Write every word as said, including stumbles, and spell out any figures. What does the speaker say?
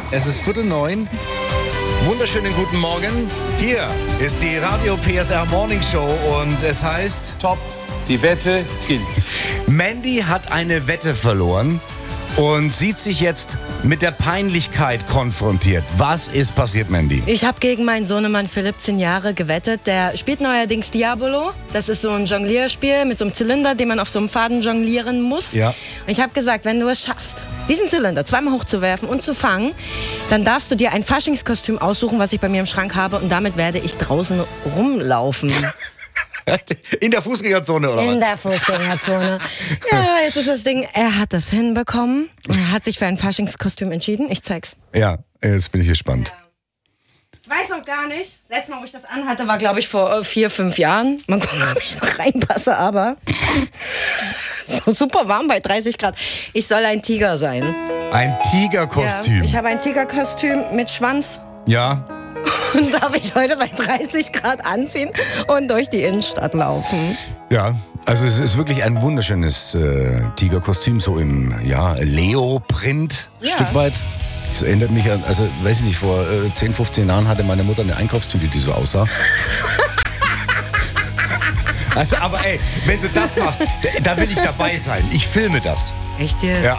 Es ist Viertel neun. Wunderschönen guten Morgen. Hier ist die Radio P S R Morning Show und es heißt... Top, die Wette gilt. Mandy hat eine Wette verloren und sieht sich jetzt mit der Peinlichkeit konfrontiert. Was ist passiert, Mandy? Ich habe gegen meinen Sohnemann Philipp, zehn Jahre, gewettet. Der spielt neuerdings Diabolo. Das ist so ein Jonglierspiel mit so einem Zylinder, den man auf so einem Faden jonglieren muss. Ja. Und ich habe gesagt, wenn du es schaffst, diesen Zylinder zweimal hochzuwerfen und zu fangen, dann darfst du dir ein Faschingskostüm aussuchen, was ich bei mir im Schrank habe. Und damit werde ich draußen rumlaufen. In der Fußgängerzone, oder In was? der Fußgängerzone. Ja, jetzt ist das Ding, er hat das hinbekommen. Er hat sich für ein Faschingskostüm entschieden. Ich zeig's. Ja, jetzt bin ich gespannt. Ich weiß auch gar nicht. Das letzte Mal, wo ich das anhatte, war, glaube ich, vor äh, vier, fünf Jahren. Man guckt, ob ich noch reinpasse, aber so super warm bei dreißig Grad. Ich soll ein Tiger sein. Ein Tigerkostüm. Ja, ich habe ein Tigerkostüm mit Schwanz. Ja. Und darf ich heute bei dreißig Grad anziehen und durch die Innenstadt laufen. Ja, also es ist wirklich ein wunderschönes äh, Tigerkostüm, so im ja, Leo-Print, Ja. Stück weit. Das erinnert mich an, also weiß ich nicht, vor äh, zehn, fünfzehn Jahren hatte meine Mutter eine Einkaufstüte, die so aussah. Also, aber ey, wenn du das machst, da, da will ich dabei sein. Ich filme das. Echt jetzt? Ja.